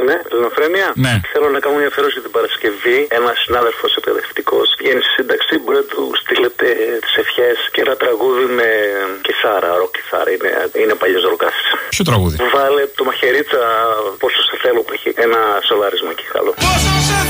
Ναι, Ελληνοφρένεια. Ναι. Θέλω να κάνω μια αφιέρωση την Παρασκευή. Ένα συνάδελφο εκπαιδευτικό βγαίνει στη σύνταξη. Μπορεί να του στείλετε τις ευχές και ένα τραγούδι με κιθάρα, ροκ κιθάρα. Είναι παλιές ροκάσεις. Ποιο τραγούδι? Βάλε το Μαχαιρίτσα, πόσο σε θέλω, που έχει ένα σολάρισμα εκεί. Καλό.